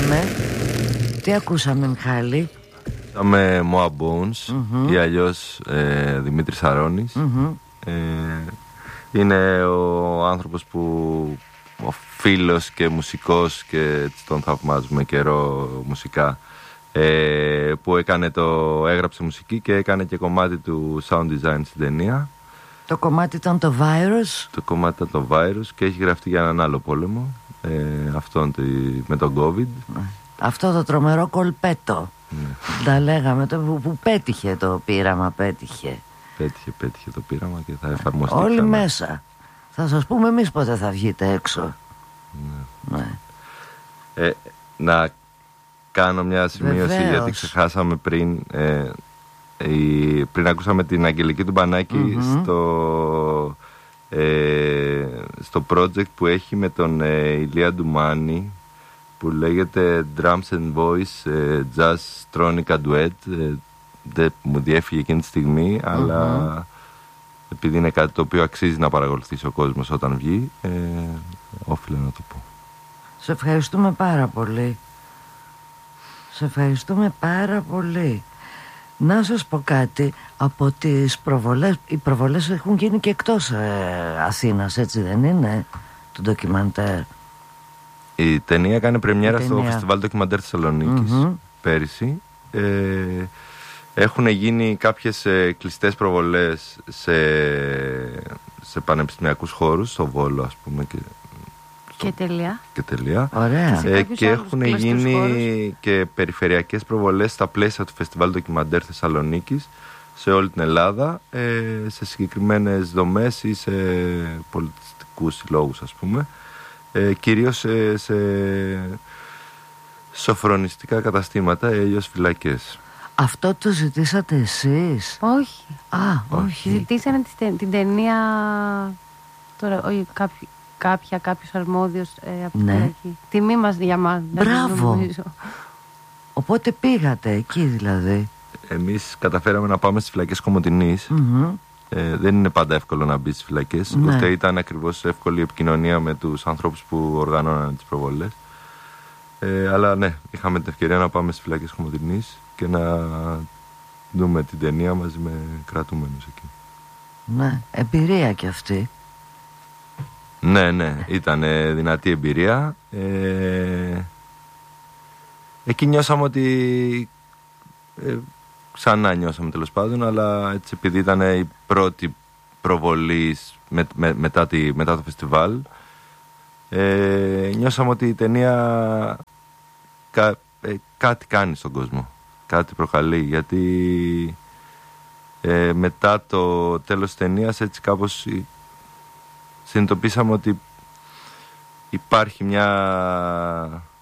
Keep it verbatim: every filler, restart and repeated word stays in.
ακούσαμε? Τι ακούσαμε, Μιχάλη? Ακούσαμε Moa Bones, mm-hmm. ή αλλιώς ε, Δημήτρης Αρώνης. Mm-hmm. ε, Είναι ο άνθρωπος που, ο φίλος και μουσικός, και τον θαυμάζουμε καιρό μουσικά, ε, που έκανε το, έγραψε μουσική και έκανε και κομμάτι του sound design στην ταινία. Το κομμάτι ήταν το Virus. Το κομμάτι ήταν το Virus και έχει γραφτεί για έναν άλλο πόλεμο, ε, αυτόν τη, με τον COVID. Αυτό το τρομερό κολπέτο, ναι. Τα λέγαμε, το που, που πέτυχε το πείραμα, πέτυχε. Πέτυχε, πέτυχε το πείραμα και θα εφαρμοστεί. Όλοι ξανά μέσα. Θα σας πούμε εμείς πότε θα βγείτε έξω. Ναι. Ναι. Ε, να κάνω μια σημείωση. Βεβαίως. Γιατί ξεχάσαμε πριν, ε, η, πριν ακούσαμε την Αγγελική του Μπανάκη mm-hmm. στο, ε, στο project που έχει με τον ε, Ηλία Ντουμάνη, που λέγεται Drums and Voice ε, Jazz Tronica Duet. ε, δεν μου διέφυγε εκείνη τη στιγμή, mm-hmm. αλλά επειδή είναι κάτι το οποίο αξίζει να παρακολουθήσει ο κόσμος όταν βγει, ε, όφιλα να το πω. Σε ευχαριστούμε πάρα πολύ. Σε ευχαριστούμε πάρα πολύ. Να σας πω κάτι. Από τις προβολές, οι προβολές έχουν γίνει και εκτός ε, Αθήνας, έτσι δεν είναι, το ντοκιμαντέρ? Η ταινία έκανε πρεμιέρα στο Φεστιβάλ Ντοκιμαντέρ Θεσσαλονίκης mm-hmm. πέρυσι. ε, Έχουν γίνει κάποιες ε, κλειστές προβολές σε, σε πανεπιστημιακούς χώρους, στο Βόλο ας πούμε, και, στο, και τελεία. Και, τελεία. Ωραία. Ε, και έχουν γίνει χώρους. Και περιφερειακές προβολές στα πλαίσια του Φεστιβάλ Ντοκιμαντέρ Θεσσαλονίκης σε όλη την Ελλάδα, ε, σε συγκεκριμένες δομές ή σε πολιτιστικούς συλλόγους ας πούμε, ε, κυρίως σε, σε σοφρονιστικά καταστήματα, αλλιώς φυλακές. Αυτό το ζητήσατε εσείς? Όχι. Α, όχι. Ζητήσανε την, την ταινία τώρα, όχι, κάποιο, κάποια, κάποιος αρμόδιος ε, από ναι. την αρχή. Τιμή μας για μας. Μπράβο. Οπότε πήγατε εκεί δηλαδή? Εμείς καταφέραμε να πάμε στις φυλακές Κομοτηνής. Mm-hmm. ε, Δεν είναι πάντα εύκολο να μπει στις φυλακές, ναι. Ούτε ήταν ακριβώς εύκολη η επικοινωνία με τους ανθρώπους που οργανώναν τις προβολές, ε, αλλά ναι, είχαμε την ευκαιρία να πάμε στις φυλακές Κομοτηνής και να δούμε την ταινία μαζί με κρατούμενους εκεί. Ναι, εμπειρία κι αυτή. Ναι, ναι, ήταν ε, δυνατή εμπειρία. ε, Εκεί νιώσαμε ότι ε, ξανά νιώσαμε τέλος πάντων, αλλά έτσι επειδή ήταν η πρώτη προβολή με, με, μετά, τη, μετά το φεστιβάλ, ε, νιώσαμε ότι η ταινία κα, ε, κάτι κάνει στον κόσμο, κάτι προκαλεί, γιατί ε, μετά το τέλος της ταινίας έτσι κάπως συνειδητοποίησαμε ότι υπάρχει μια